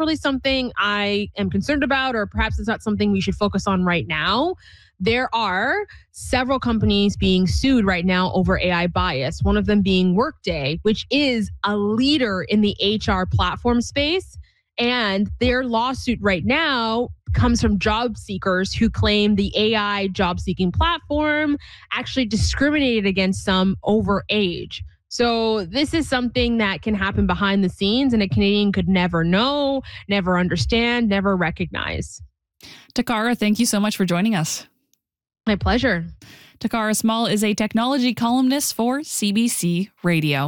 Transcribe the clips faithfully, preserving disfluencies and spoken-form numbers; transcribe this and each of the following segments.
really something I am concerned about, or perhaps it's not something we should focus on right now. There are several companies being sued right now over A I bias, one of them being Workday, which is a leader in the H R platform space. And their lawsuit right now comes from job seekers who claim the A I job seeking platform actually discriminated against some over age. So this is something that can happen behind the scenes, and a Canadian could never know, never understand, never recognize. Takara, thank you so much for joining us. My pleasure. Takara Small is a technology columnist for C B C Radio.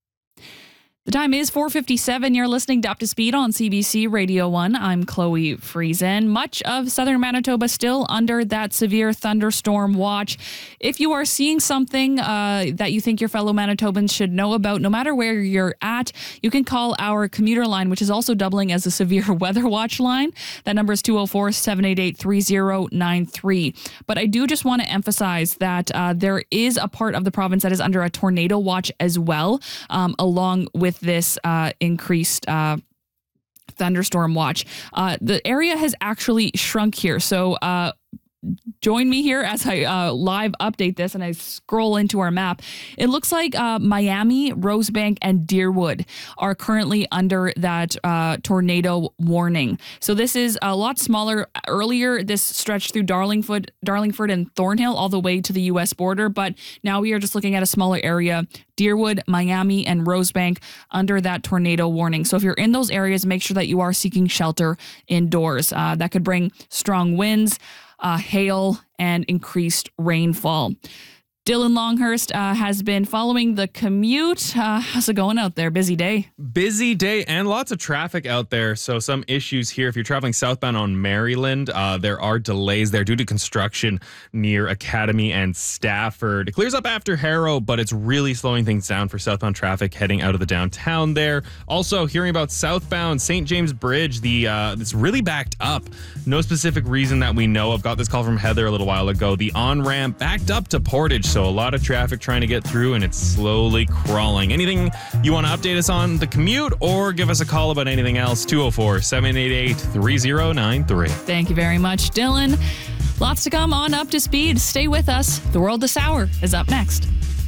The time is four fifty-seven. You're listening to Up to Speed on C B C Radio one. I'm Chloe Friesen. Much of southern Manitoba still under that severe thunderstorm watch. If you are seeing something uh, that you think your fellow Manitobans should know about, no matter where you're at, you can call our commuter line, which is also doubling as a severe weather watch line. That number is two oh four, seven eight eight, three oh nine three. But I do just want to emphasize that uh, there is a part of the province that is under a tornado watch as well, um, along with this uh, increased uh, thunderstorm watch. Uh, the area has actually shrunk here. So uh, join me here as I uh, live update this and I scroll into our map. It looks like uh, Miami, Rosebank, and Deerwood are currently under that uh, tornado warning. So this is a lot smaller. Earlier, this stretched through Darlingford, Darlingford and Thornhill all the way to the U S border, but now we are just looking at a smaller area. Deerwood, Miami, and Rosebank under that tornado warning. So if you're in those areas, make sure that you are seeking shelter indoors. Uh, that could bring strong winds, Uh, hail, and increased rainfall. Dylan Longhurst uh, has been following the commute. Uh, how's it going out there? Busy day? Busy day and lots of traffic out there. So some issues here. If you're traveling southbound on Maryland, uh, there are delays there due to construction near Academy and Stafford. It clears up after Harrow, but it's really slowing things down for southbound traffic heading out of the downtown there. Also, hearing about southbound Saint James Bridge, the uh, it's really backed up. No specific reason that we know of. Got this call from Heather a little while ago. The on-ramp backed up to Portage. So a lot of traffic trying to get through, and it's slowly crawling. Anything you want to update us on the commute, or give us a call about anything else? two oh four, seven eight eight, three oh nine three. Thank you very much, Dylan. Lots to come on Up to Speed. Stay with us. The World This Hour is up next.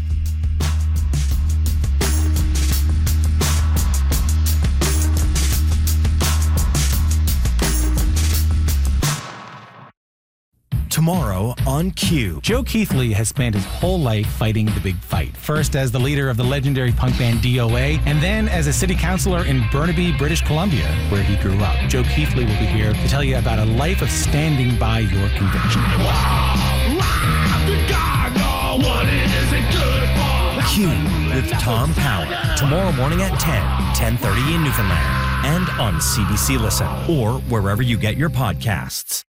Tomorrow on Q. Joe Keithley has spent his whole life fighting the big fight. First as the leader of the legendary punk band D O A, and then as a city councillor in Burnaby, British Columbia, where he grew up. Joe Keithley will be here to tell you about a life of standing by your conviction. Q with Tom Power. Tomorrow morning at ten, ten thirty in Newfoundland. And on C B C Listen, or wherever you get your podcasts.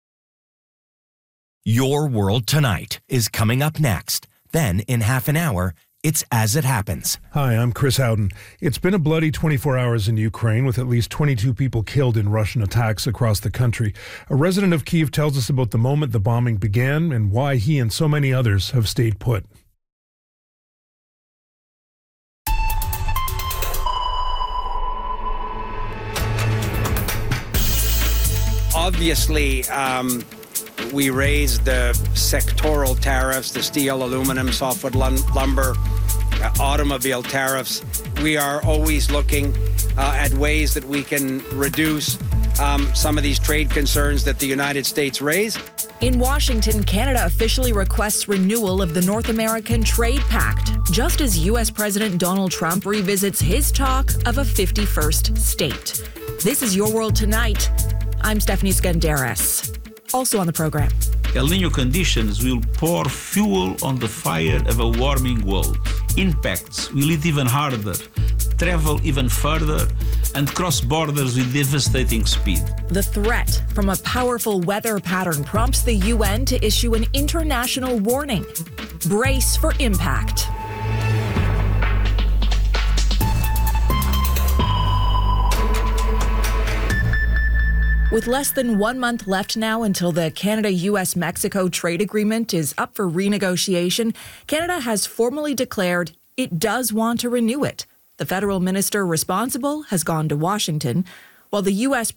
Your World Tonight is coming up next. Then, in half an hour, it's As It Happens. Hi, I'm Chris Howden. It's been a bloody twenty-four hours in Ukraine, with at least twenty-two people killed in Russian attacks across the country. A resident of Kyiv tells us about the moment the bombing began and why he and so many others have stayed put. Obviously, um, we raised the sectoral tariffs, the steel, aluminum, softwood lumber, uh, automobile tariffs. We are always looking uh, at ways that we can reduce um, some of these trade concerns that the United States raise. In Washington, Canada officially requests renewal of the North American Trade Pact, just as U S President Donald Trump revisits his talk of a fifty-first state. This is Your World Tonight. I'm Stephanie Skandaris. Also on the program. El Niño conditions will pour fuel on the fire of a warming world. Impacts will hit even harder, travel even further, and cross borders with devastating speed. The threat from a powerful weather pattern prompts the U N to issue an international warning. Brace for impact. With less than one month left now until the Canada-U S Mexico trade agreement is up for renegotiation, Canada has formally declared it does want to renew it. The federal minister responsible has gone to Washington, while the U S